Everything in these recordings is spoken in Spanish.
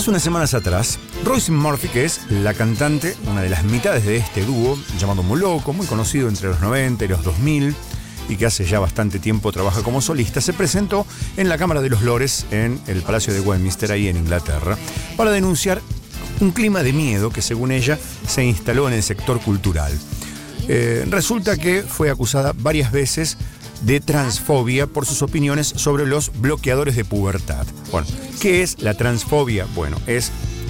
Hace unas semanas atrás, Roisin Murphy, que es la cantante, una de las mitades de este dúo llamado Moloko, muy conocido entre los 90 y los 2000, y que hace ya bastante tiempo trabaja como solista, se presentó en la Cámara de los Lores en el Palacio de Westminster, ahí en Inglaterra, para denunciar un clima de miedo que, según ella, se instaló en el sector cultural. Resulta que fue acusada varias veces de transfobia por sus opiniones sobre los bloqueadores de pubertad. Bueno, ¿qué es la transfobia? Bueno, es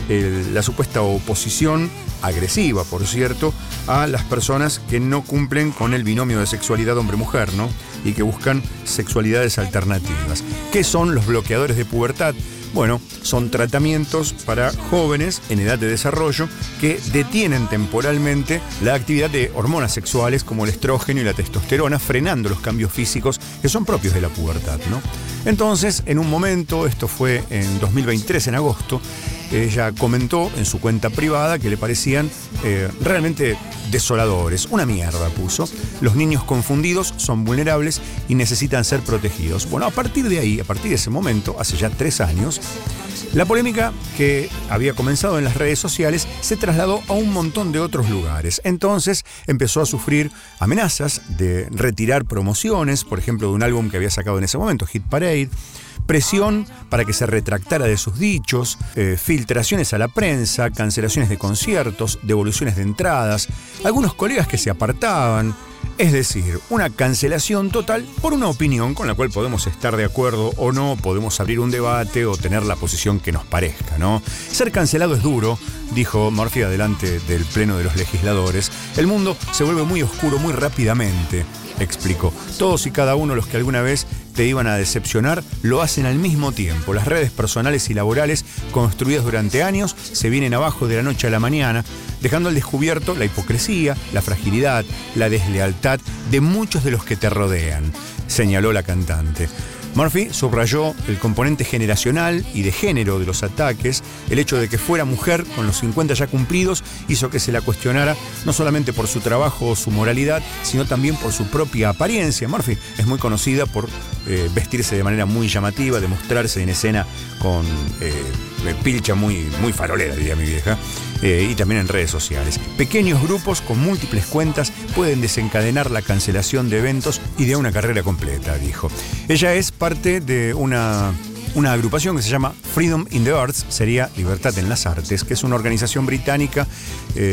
la supuesta oposición agresiva, por cierto, a las personas que no cumplen con el binomio de sexualidad hombre-mujer, ¿no? Y que buscan sexualidades alternativas. ¿Qué son los bloqueadores de pubertad? Bueno, son tratamientos para jóvenes en edad de desarrollo que detienen temporalmente la actividad de hormonas sexuales como el estrógeno y la testosterona, frenando los cambios físicos que son propios de la pubertad, ¿no? Entonces, en un momento, esto fue en 2023, en agosto, ella comentó en su cuenta privada que le parecían realmente desoladores. Una mierda puso. Los niños confundidos son vulnerables y necesitan ser protegidos. Bueno, a partir de ahí, a partir de ese momento, hace ya 3 años, la polémica que había comenzado en las redes sociales se trasladó a un montón de otros lugares. Entonces empezó a sufrir amenazas de retirar promociones, por ejemplo, de un álbum que había sacado en ese momento, Hit Parade, presión para que se retractara de sus dichos, filtraciones a la prensa, cancelaciones de conciertos, devoluciones de entradas, algunos colegas que se apartaban. Es decir, una cancelación total por una opinión con la cual podemos estar de acuerdo o no, podemos abrir un debate o tener la posición que nos parezca, ¿no? Ser cancelado es duro, dijo Murphy delante del Pleno de los Legisladores. El mundo se vuelve muy oscuro muy rápidamente, explicó. Todos y cada uno los que alguna vez te iban a decepcionar lo hacen al mismo tiempo. Las redes personales y laborales construidas durante años se vienen abajo de la noche a la mañana, dejando al descubierto la hipocresía, la fragilidad, la deslealtad de muchos de los que te rodean, señaló la cantante. Murphy subrayó el componente generacional y de género de los ataques. El hecho de que fuera mujer con los 50 ya cumplidos hizo que se la cuestionara no solamente por su trabajo o su moralidad, sino también por su propia apariencia. Murphy es muy conocida por vestirse de manera muy llamativa, de mostrarse en escena con pilcha muy farolera, diría mi vieja, y también en redes sociales. Pequeños grupos con múltiples cuentas pueden desencadenar la cancelación de eventos y de una carrera completa, dijo. Ella es parte de una agrupación que se llama Freedom in the Arts, sería Libertad en las Artes, que es una organización británica